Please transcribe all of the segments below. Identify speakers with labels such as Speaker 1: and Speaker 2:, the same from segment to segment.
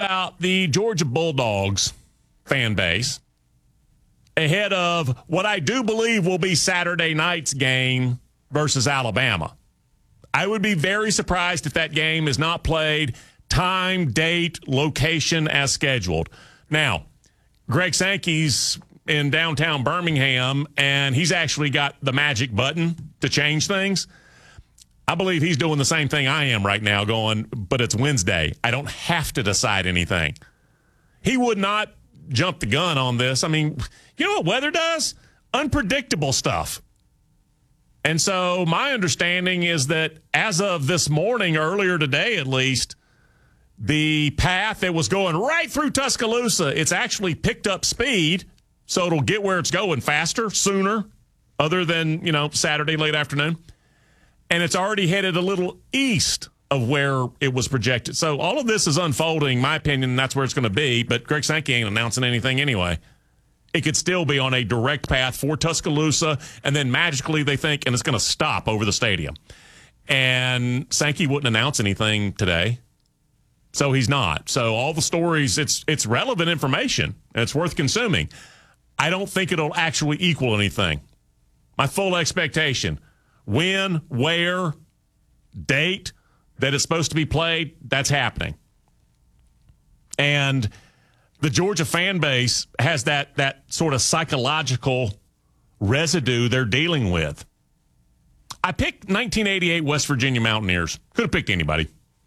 Speaker 1: about the Georgia Bulldogs fan base ahead of what I do believe will be Saturday night's game versus Alabama. I would be very surprised if that game is not played time, date, location as scheduled. Now, Greg Sankey's in downtown Birmingham, and he's actually got the magic button to change things. I believe he's doing the same thing I am right now, going, but it's Wednesday. I don't have to decide anything. He would not jump the gun on this. I mean, you know what weather does? Unpredictable stuff. And so my understanding is that as of this morning, earlier today at least, the path that was going right through Tuscaloosa, it's actually picked up speed, so it'll get where it's going faster, sooner, other than, Saturday late afternoon. And it's already headed a little east of where it was projected. So all of this is unfolding, in my opinion, and that's where it's going to be. But Greg Sankey ain't announcing anything anyway. It could still be on a direct path for Tuscaloosa, and then magically they think, and it's going to stop over the stadium. And Sankey wouldn't announce anything today, so he's not. So all the stories, it's relevant information, and it's worth consuming. I don't think it'll actually equal anything. My full expectation, when, where, date that it's supposed to be played, that's happening. And the Georgia fan base has that sort of psychological residue they're dealing with. I picked 1988 West Virginia Mountaineers. Could have picked anybody.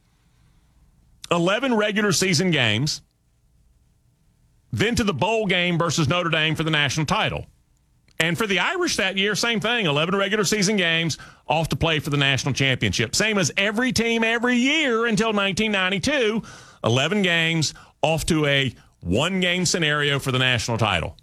Speaker 1: 11 regular season games. Then to the bowl game versus Notre Dame for the national title. And for the Irish that year, same thing. 11 regular season games, off to play for the national championship. Same as every team every year until 1992. 11 games, off to a one-game scenario for the national title.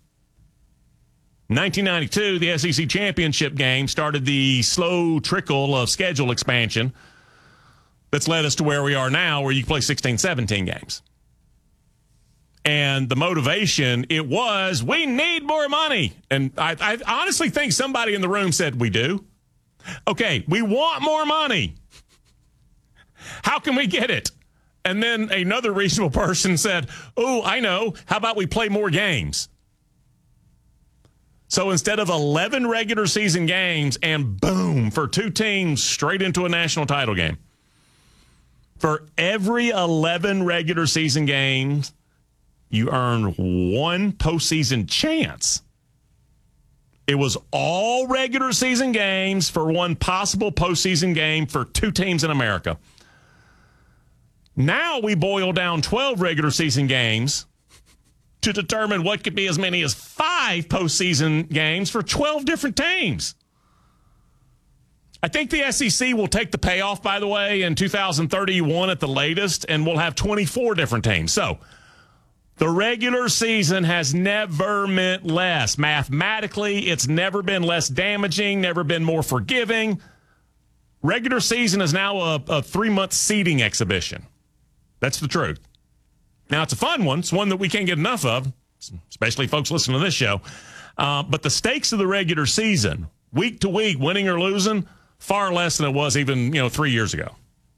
Speaker 1: 1992, the SEC championship game started the slow trickle of schedule expansion that's led us to where we are now, where you can play 16, 17 games. And the motivation, it was, we need more money. And I honestly think somebody in the room said, we do? Okay, we want more money. How can we get it? And then another reasonable person said, oh, I know. How about we play more games? So instead of 11 regular season games and boom, for two teams straight into a national title game. For every 11 regular season games, you earn one postseason chance. It was all regular season games for one possible postseason game for two teams in America. Now we boil down 12 regular season games to determine what could be as many as 5 postseason games for 12 different teams. I think the SEC will take the payoff, by the way, in 2031 at the latest, and we'll have 24 different teams. So the regular season has never meant less. Mathematically, it's never been less damaging, never been more forgiving. Regular season is now a 3-month seeding exhibition. That's the truth. Now, it's a fun one. It's one that we can't get enough of, especially folks listening to this show. But the stakes of the regular season, week to week, winning or losing, far less than it was even 3 years ago.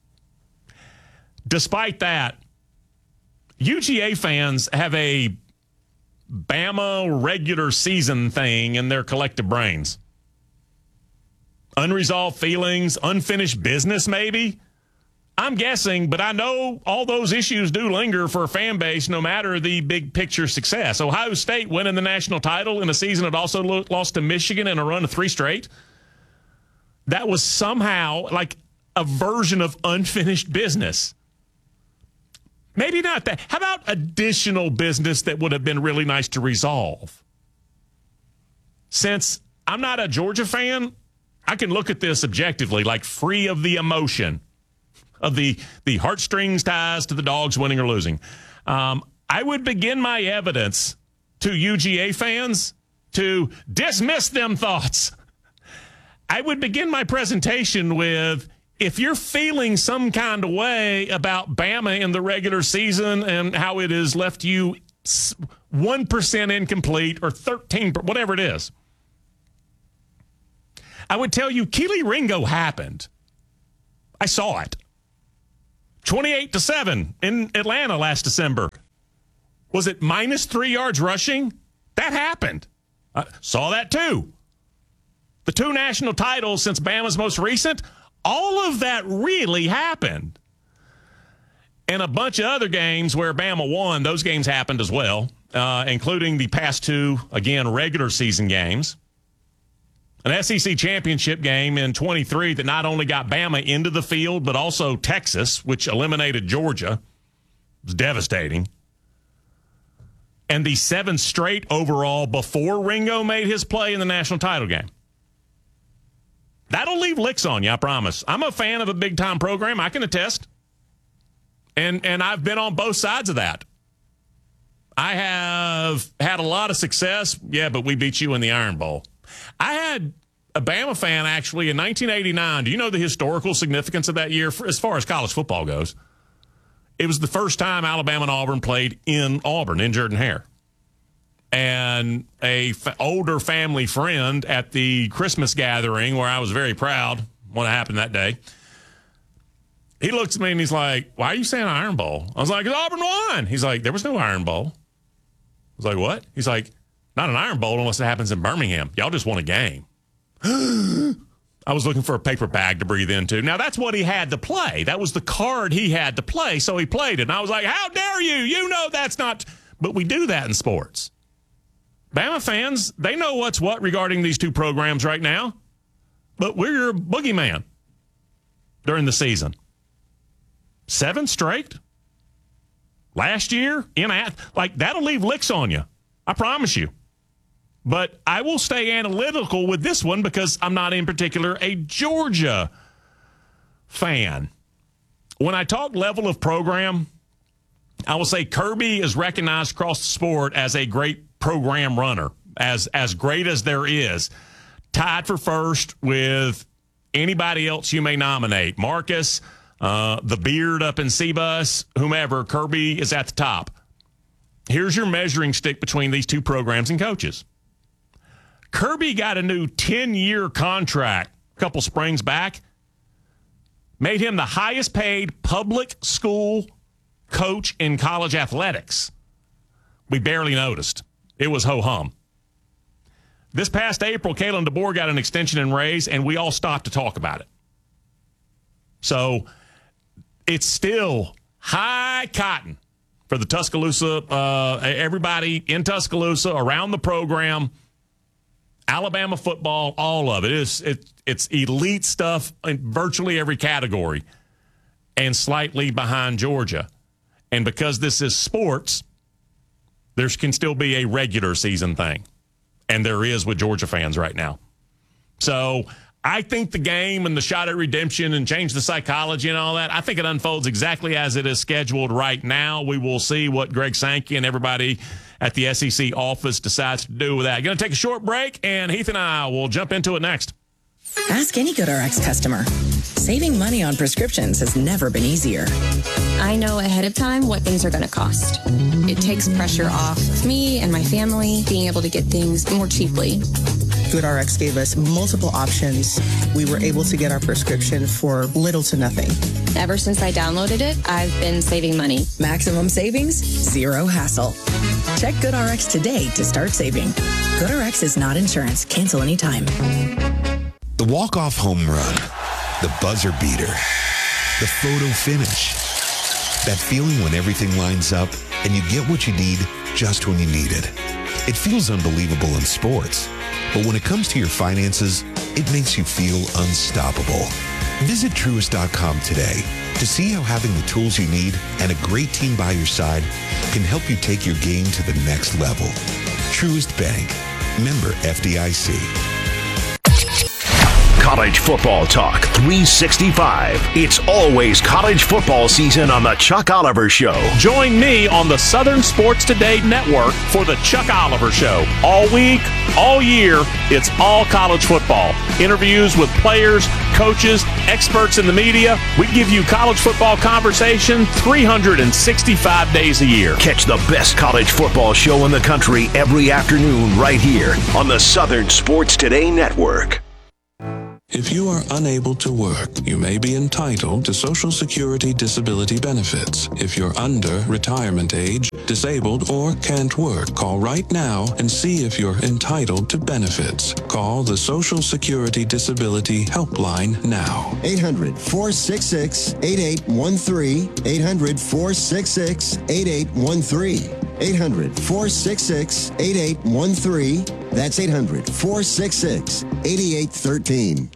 Speaker 1: Despite that, UGA fans have a Bama regular season thing in their collective brains. Unresolved feelings, unfinished business maybe. I'm guessing, but I know all those issues do linger for a fan base no matter the big picture success. Ohio State winning the national title in a season it also lost to Michigan in a run of 3 straight. That was somehow like a version of unfinished business. Maybe not that. How about additional business that would have been really nice to resolve? Since I'm not a Georgia fan, I can look at this objectively, like free of the emotion of the heartstrings ties to the dogs winning or losing. I would begin my evidence to UGA fans to dismiss them thoughts. I would begin my presentation with, if you're feeling some kind of way about Bama in the regular season and how it has left you 1% incomplete or 13%, whatever it is, I would tell you Kelee Ringo happened. I saw it. 28-7 in Atlanta last December. Was it minus 3 yards rushing? That happened. Saw that too. The 2 national titles since Bama's most recent, all of that really happened. And a bunch of other games where Bama won, those games happened as well, including the past 2, again, regular season games. An SEC championship game in 23 that not only got Bama into the field, but also Texas, which eliminated Georgia. It was devastating. And the 7 straight overall before Ringo made his play in the national title game. That'll leave licks on you, I promise. I'm a fan of a big-time program. I can attest. And I've been on both sides of that. I have had a lot of success. Yeah, but we beat you in the Iron Bowl. I had a Bama fan, actually, in 1989. Do you know the historical significance of that year as far as college football goes? It was the first time Alabama and Auburn played in Auburn, in Jordan-Hare. And a older family friend at the Christmas gathering, where I was very proud what happened that day, he looks at me and he's like, "Why are you saying Iron Bowl?" I was like, "Auburn won." He's like, "There was no Iron Bowl." I was like, "What?" He's like, "Not an Iron Bowl unless it happens in Birmingham. Y'all just won a game." I was looking for a paper bag to breathe into. Now, that's what he had to play. That was the card he had to play, so he played it. And I was like, "How dare you? You know that's not..." But we do that in sports. Bama fans, they know what's what regarding these 2 programs right now. But we're your boogeyman during the season. 7 straight? Last year? That'll leave licks on you. I promise you. But I will stay analytical with this one because I'm not in particular a Georgia fan. When I talk level of program, I will say Kirby is recognized across the sport as a great program runner, as great as there is. Tied for first with anybody else you may nominate. Marcus, the beard up in C-Bus, whomever, Kirby is at the top. Here's your measuring stick between these 2 programs and coaches. Kirby got a new 10-year contract a couple springs back, made him the highest paid public school coach in college athletics. We barely noticed. It was ho-hum. This past April, Kalen DeBoer got an extension and raise, and we all stopped to talk about it. So it's still high cotton for the Tuscaloosa, everybody in Tuscaloosa, around the program, Alabama football, all of it. It's elite stuff in virtually every category and slightly behind Georgia. And because this is sports, there can still be a regular season thing. And there is with Georgia fans right now. So I think the game and the shot at redemption and change the psychology and all that, I think it unfolds exactly as it is scheduled right now. We will see what Greg Sankey and everybody at the SEC office decides to do with that. Going to take a short break, and Heath and I will jump into it next.
Speaker 2: Ask any GoodRx customer. Saving money on prescriptions has never been easier.
Speaker 3: I know ahead of time what things are going to cost. It takes pressure off of me and my family being able to get things more cheaply.
Speaker 2: GoodRx gave us multiple options. We were able to get our prescription for little to nothing.
Speaker 3: Ever since I downloaded it, I've been saving money.
Speaker 2: Maximum savings, zero hassle. Check GoodRx today to start saving. GoodRx is not insurance. Cancel anytime.
Speaker 4: The walk-off home run, the buzzer beater, the photo finish. That feeling when everything lines up and you get what you need just when you need it. It feels unbelievable in sports, but when it comes to your finances, it makes you feel unstoppable. Visit Truist.com today to see how having the tools you need and a great team by your side can help you take your game to the next level. Truist Bank, member FDIC.
Speaker 5: College Football Talk 365. It's always college football season on the Chuck Oliver Show.
Speaker 1: Join me on the Southern Sports Today Network for the Chuck Oliver Show. All week, all year, it's all college football. Interviews with players, coaches, experts in the media. We give you college football conversation 365 days a year.
Speaker 5: Catch the best college football show in the country every afternoon right here on the Southern Sports Today Network.
Speaker 6: If you are unable to work, you may be entitled to Social Security disability benefits. If you're under retirement age, disabled, or can't work, call right now and see if you're entitled to benefits. Call the Social Security Disability Helpline now.
Speaker 7: 800-466-8813. 800-466-8813. 800-466-8813. That's 800-466-8813.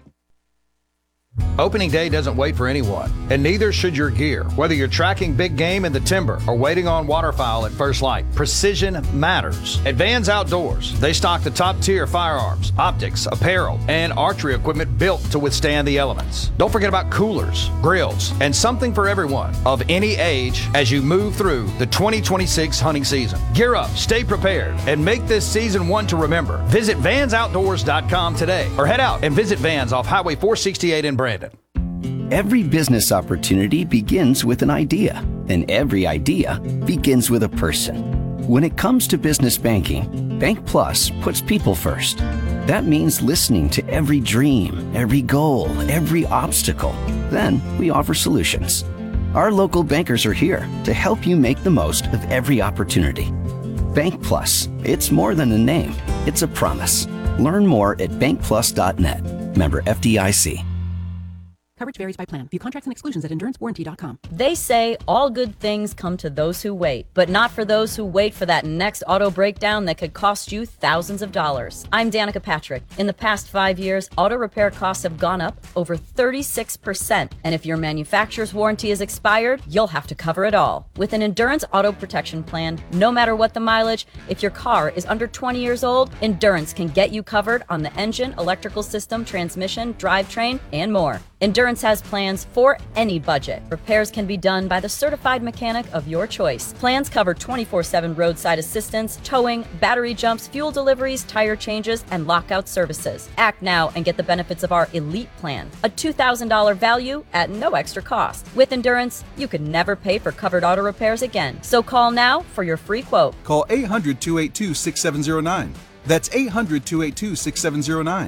Speaker 8: Opening day doesn't wait for anyone, and neither should your gear. Whether you're tracking big game in the timber or waiting on waterfowl at first light, precision matters. At Vans Outdoors, they stock the top-tier firearms, optics, apparel, and archery equipment built to withstand the elements. Don't forget about coolers, grills, and something for everyone of any age as you move through the 2026 hunting season. Gear up, stay prepared, and make this season one to remember. Visit vansoutdoors.com today or head out and visit Vans off Highway 468 in Brandon.
Speaker 9: Every business opportunity begins with an idea, and every idea begins with a person. When it comes to business banking, Bank Plus puts people first. That means listening to every dream, every goal, every obstacle. Then we offer solutions. Our local bankers are here to help you make the most of every opportunity. Bank Plus, it's more than a name, it's a promise. Learn more at bankplus.net. Member FDIC.
Speaker 10: Coverage varies by plan. View contracts and exclusions at EnduranceWarranty.com.
Speaker 11: They say all good things come to those who wait, but not for those who wait for that next auto breakdown that could cost you thousands of dollars. I'm Danica Patrick. In the past 5 years, auto repair costs have gone up over 36%. And if your manufacturer's warranty is expired, you'll have to cover it all. With an Endurance Auto Protection Plan, no matter what the mileage, if your car is under 20 years old, Endurance can get you covered on the engine, electrical system, transmission, drivetrain, and more. Endurance has plans for any budget. Repairs can be done by the certified mechanic of your choice. Plans cover 24/7 roadside assistance, towing, battery jumps, fuel deliveries, tire changes, and lockout services. Act now and get the benefits of our Elite Plan, a $2,000 value at no extra cost. With Endurance, you could never pay for covered auto repairs again. So call now for your free quote.
Speaker 12: Call 800-282-6709. That's 800-282-6709.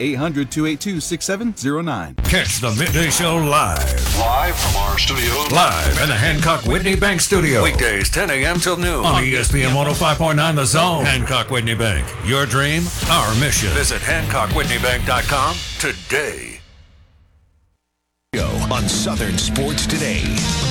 Speaker 12: 800-282-6709.
Speaker 13: Catch the Midday Show live from our studio. Live in the Hancock Whitney Bank studio. Weekdays 10 a.m. till noon. On ESPN 105.9 The Zone. Hancock Whitney Bank. Your dream, our mission. Visit HancockWhitneyBank.com today.
Speaker 5: On Southern Sports Today.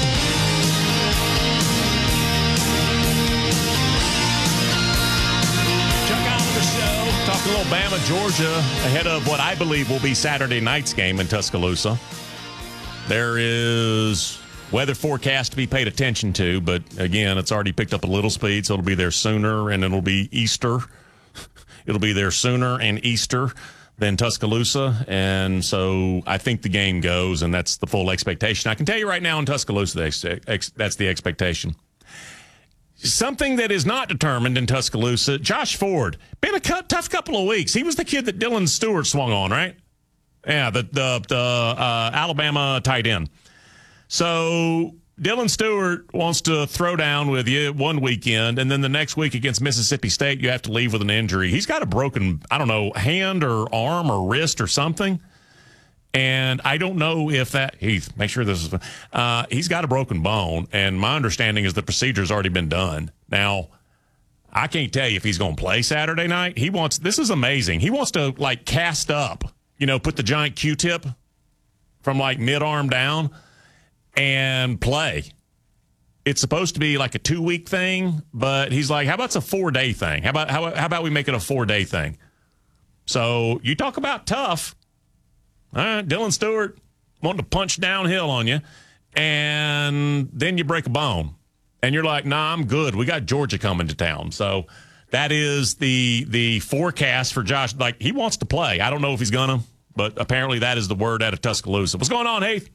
Speaker 1: Talk a little Bama, Georgia, ahead of what I believe will be Saturday night's game in Tuscaloosa. There is weather forecast to be paid attention to, but again, it's already picked up a little speed, so it'll be there sooner, and it'll be Easter. It'll be there sooner and Easter than Tuscaloosa, and so I think the game goes, and that's the full expectation. I can tell you right now in Tuscaloosa, that's the expectation. Something that is not determined in Tuscaloosa, Josh Ford. Been a tough couple of weeks. He was the kid that Dylan Stewart swung on, right? Yeah, the Alabama tight end. So Dylan Stewart wants to throw down with you one weekend, and then the next week against Mississippi State, you have to leave with an injury. He's got a broken, I don't know, hand or arm or wrist or something. And I don't know if that, Heath, make sure this is, he's got a broken bone, and my understanding is the procedure's already been done. Now, I can't tell you if he's going to play Saturday night. This is amazing. He wants to, cast up, put the giant Q-tip from, mid-arm down and play. It's supposed to be a 2-week thing, but he's like, how about it's a 4-day thing? How about we make it a 4-day thing? So you talk about tough. All right, Dylan Stewart wanting to punch downhill on you, and then you break a bone. And you're like, nah, I'm good. We got Georgia coming to town. So that is the forecast for Josh. He wants to play. I don't know if he's going to, but apparently that is the word out of Tuscaloosa. What's going on, Heath?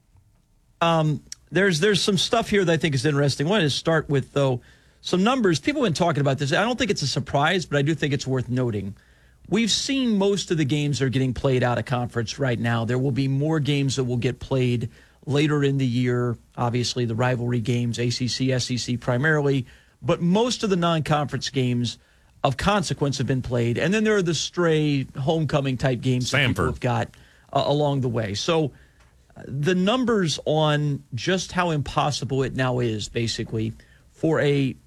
Speaker 14: There's some stuff here that I think is interesting. I want to start with, though, some numbers. People have been talking about this. I don't think it's a surprise, but I do think it's worth noting. We've seen most of the games that are getting played out of conference right now. There will be more games that will get played later in the year. Obviously, the rivalry games, ACC, SEC primarily. But most of the non-conference games of consequence have been played. And then there are the stray homecoming-type games that people have got along the way. So the numbers on just how impossible it now is, basically, for a